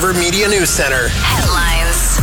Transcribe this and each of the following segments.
Harvard Media News Center. Headlines.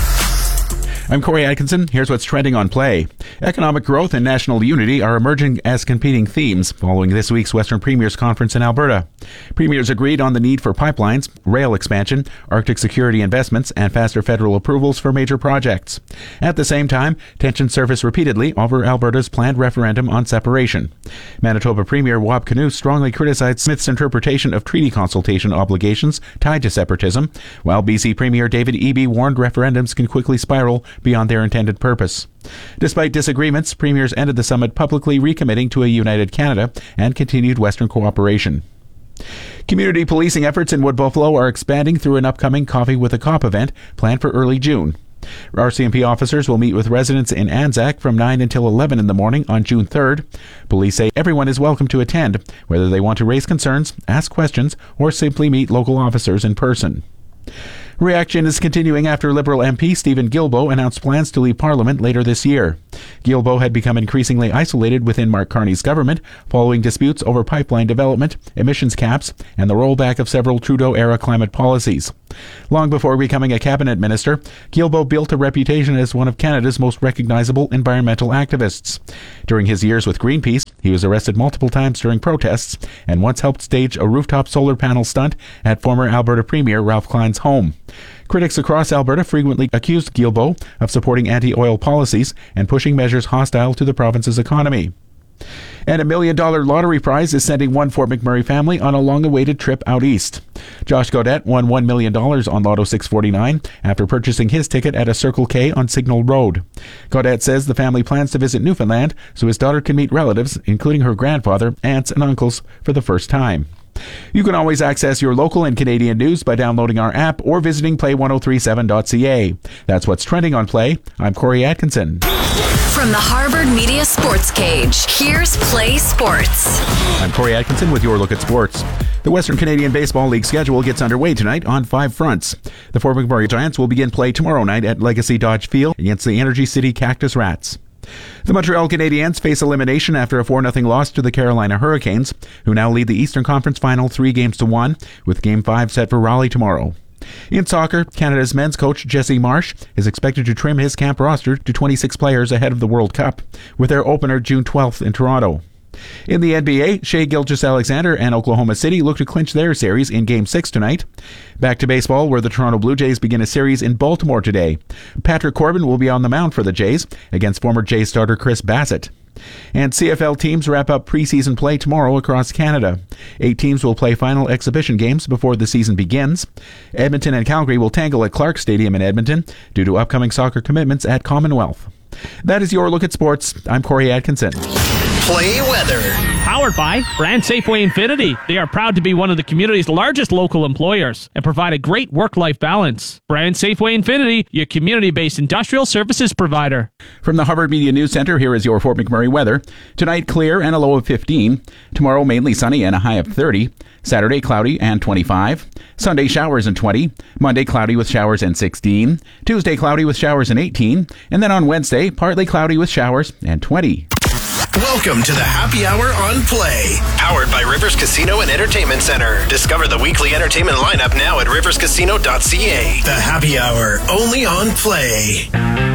I'm Corey Atkinson. Here's what's trending on Play. Economic growth and national unity are emerging as competing themes following this week's Western Premiers Conference in Alberta. Premiers agreed on the need for pipelines, rail expansion, Arctic security investments, and faster federal approvals for major projects. At the same time, tensions surfaced repeatedly over Alberta's planned referendum on separation. Manitoba Premier Wab Kinew strongly criticized Smith's interpretation of treaty consultation obligations tied to separatism, while BC Premier David Eby warned referendums can quickly spiral beyond their intended purpose. Despite disagreements, premiers ended the summit publicly recommitting to a united Canada and continued Western cooperation. Community policing efforts in Wood Buffalo are expanding through an upcoming Coffee with a Cop event planned for early June. RCMP officers will meet with residents in Anzac from 9 until 11 in the morning on June 3rd. Police say everyone is welcome to attend, whether they want to raise concerns, ask questions, or simply meet local officers in person. Reaction is continuing after Liberal MP Stephen Guilbeault announced plans to leave Parliament later this year. Guilbeault had become increasingly isolated within Mark Carney's government following disputes over pipeline development, emissions caps, and the rollback of several Trudeau-era climate policies. Long before becoming a cabinet minister, Guilbeault built a reputation as one of Canada's most recognizable environmental activists. During his years with Greenpeace, he was arrested multiple times during protests and once helped stage a rooftop solar panel stunt at former Alberta Premier Ralph Klein's home. Critics across Alberta frequently accused Guilbeault of supporting anti-oil policies and pushing measures hostile to the province's economy. And $1 million lottery prize is sending one Fort McMurray family on a long-awaited trip out east. Josh Gaudette won $1 million on Lotto 649 after purchasing his ticket at a Circle K on Signal Road. Gaudette says the family plans to visit Newfoundland so his daughter can meet relatives, including her grandfather, aunts, and uncles, for the first time. You can always access your local and Canadian news by downloading our app or visiting play1037.ca. That's what's trending on Play. I'm Corey Atkinson. From the Harvard Media Sports Cage, here's Play Sports. I'm Corey Atkinson with your look at sports. The Western Canadian Baseball League schedule gets underway tonight on 5 fronts. The Fort McMurray Giants will begin play tomorrow night at Legacy Dodge Field against the Energy City Cactus Rats. The Montreal Canadiens face elimination after a 4-0 loss to the Carolina Hurricanes, who now lead the Eastern Conference Final 3-1, with Game 5 set for Raleigh tomorrow. In soccer, Canada's men's coach Jesse Marsh is expected to trim his camp roster to 26 players ahead of the World Cup, with their opener June 12th in Toronto. In the NBA, Shai Gilgeous-Alexander and Oklahoma City look to clinch their series in Game 6 tonight. Back to baseball, where the Toronto Blue Jays begin a series in Baltimore today. Patrick Corbin will be on the mound for the Jays against former Jays starter Chris Bassett. And CFL teams wrap up preseason play tomorrow across Canada. 8 teams will play final exhibition games before the season begins. Edmonton and Calgary will tangle at Clark Stadium in Edmonton due to upcoming soccer commitments at Commonwealth. That is your look at sports. I'm Corey Atkinson. Play weather. Powered by Brand Safeway Infinity. They are proud to be one of the community's largest local employers and provide a great work-life balance. Brand Safeway Infinity, your community-based industrial services provider. From the Harvard Media News Center, here is your Fort McMurray weather. Tonight, clear and a low of 15. Tomorrow, mainly sunny and a high of 30. Saturday, cloudy and 25. Sunday, showers and 20. Monday, cloudy with showers and 16. Tuesday, cloudy with showers and 18. And then on Wednesday, partly cloudy with showers and 20. Welcome to the Happy Hour on Play. Powered by Rivers Casino and Entertainment Center. Discover the weekly entertainment lineup now at riverscasino.ca. The Happy Hour, only on Play.